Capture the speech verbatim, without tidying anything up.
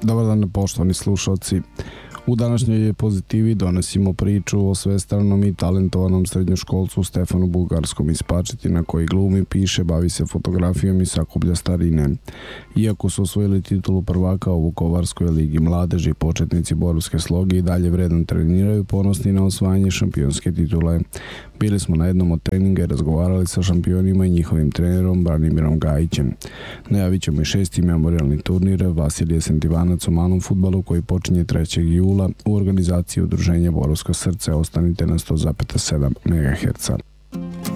Dobar dan, poštovani slušalci. U današnjoj pozitivi donosimo priču o svestranom i talentovanom srednjoškolcu Stefanu Bugarskom iz Pačetina, koji glumi, piše, bavi se fotografijom i sakuplja starine. Iako su osvojili titulu prvaka u Vukovarskoj ligi mladeži, početnici borovske sloge i dalje vredno treniraju, ponosni na osvajanje šampionske titule. Bili smo na jednom od treninga i razgovarali sa šampionima i njihovim trenerom Branimirom Gajićem. Najavit ćemo i šesti memorijalni turnir Vasilije Sentivanac o malom fudbalu koji počinje trećeg jula u organizaciji Udruženja Borovsko srce. Ostanite na sto zarez sedam megaherca.